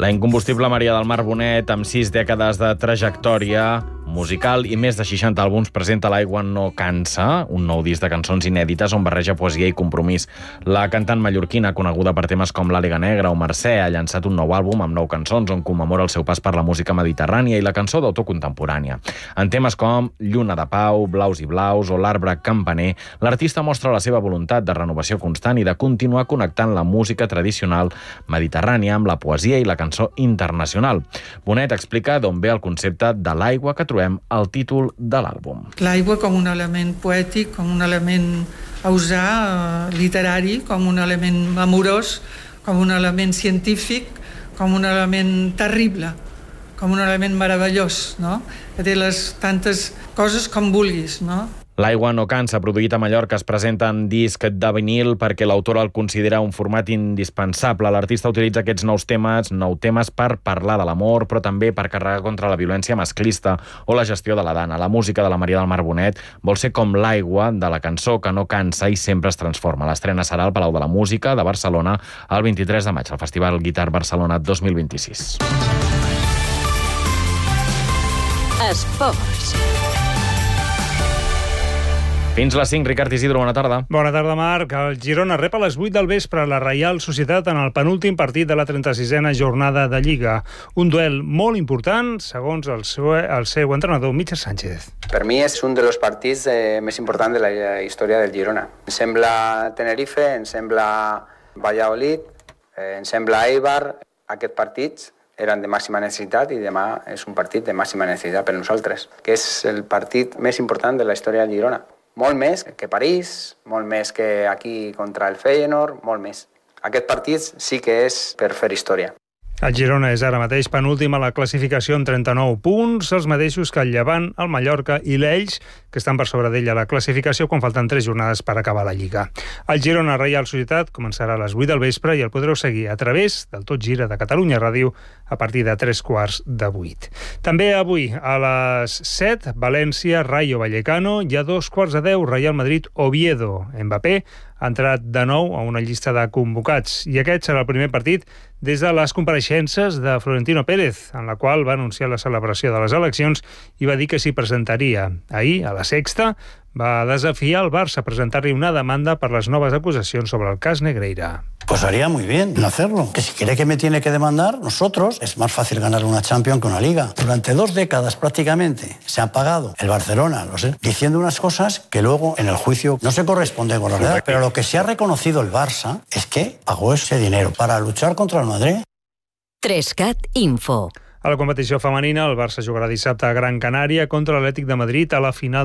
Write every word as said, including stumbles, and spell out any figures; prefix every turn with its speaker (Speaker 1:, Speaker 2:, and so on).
Speaker 1: La incombustible Maria del Mar Bonet, amb sis dècades de trajectòria musical i més de seixanta àlbums, presenta L'aigua no cansa, un nou disc de cançons inèdites on barreja poesia i compromís. La cantant mallorquina, coneguda per temes com L'Àliga Negra o Mercè, ha llançat un nou àlbum amb nou cançons on commemora el seu pas per la música mediterrània i la cançó d'autor contemporània. En temes com Lluna de Pau, Blaus i Blaus o L'Arbre Campaner, l'artista mostra la seva voluntat de renovació constant i de continuar connectant la música tradicional mediterrània amb la poesia i la cançó internacional. Bonet explica d'on ve el concepte de l'aigua que trobem al títol de l'àlbum.
Speaker 2: L'aigua com un element poètic, com un element a usar, eh, literari, com un element amorós, com un element científic, com un element terrible, com un element meravellós, no? Que té les tantes coses com vulguis, no?
Speaker 1: L'aigua no cansa, produït a Mallorca, es presenta en disc de vinil perquè l'autora el considera un format indispensable. L'artista utilitza aquests nous temes, nou temes per parlar de l'amor, però també per carregar contra la violència masclista o la gestió de la dana. La música de la Maria del Mar Bonet vol ser com l'aigua de la cançó que no cansa i sempre es transforma. L'estrena serà al Palau de la Música de Barcelona el vint-i-tres de maig, al Festival Guitar Barcelona dos mil vint-i-sis.
Speaker 3: Esports.
Speaker 1: Fins les cinc, Ricard Isidro, bona tarda.
Speaker 4: Bona tarda, Marc. El Girona rep a les vuit del vespre la Reial Societat en el penúltim partit de la trenta-sisena jornada de Lliga. Un duel molt important, segons el seu, el seu entrenador, Michel Sánchez.
Speaker 5: Per mi és un dels partits eh, més importants de la història del Girona. Em sembla Tenerife, em sembla Valladolid, eh, em sembla Eibar. Aquests partits eren de màxima necessitat i demà és un partit de màxima necessitat per nosaltres, que és el partit més important de la història del Girona. Molt més que París, molt més que aquí contra el Feyenoord, molt més. Aquest partit sí que és per fer història.
Speaker 4: El Girona és ara mateix penúltim a la classificació amb trenta-nou punts, els mateixos que el Llevant, el Mallorca i l'Elx, que estan per sobre d'ell a la classificació quan falten tres jornades per acabar la Lliga. El Girona Reial Societat començarà a les vuit del vespre i el podreu seguir a través del Tot Gira de Catalunya Ràdio a partir de tres quarts de vuit. També avui, a les set, València, Rayo Vallecano, i a dos quarts de deu, Real Madrid, Oviedo. Mbappé ha entrat de nou a una llista de convocats i aquest serà el primer partit des de les compareixences de Florentino Pérez, en la qual va anunciar la celebració de les eleccions i va dir que s'hi presentaria. Ahir, a la Sexta, va desafiar el Barça a presentar-li una demanda per les noves acusacions sobre el cas Negreira.
Speaker 6: Pues haría muy bien en hacerlo. Que si quiere que me tiene que demandar, nosotros, es más fácil ganar una Champions que una Liga. Durante dos décadas prácticamente se ha pagado el Barcelona, lo sé, diciendo unas cosas que luego en el juicio no se corresponden con la verdad. Pero lo que sí ha reconocido el Barça es que pagó ese dinero para luchar contra el Madrid.
Speaker 3: Trescat Info.
Speaker 4: A la competició femenina, el Barça jugarà dissabte a Gran Canària contra l'Atlètic de Madrid a la final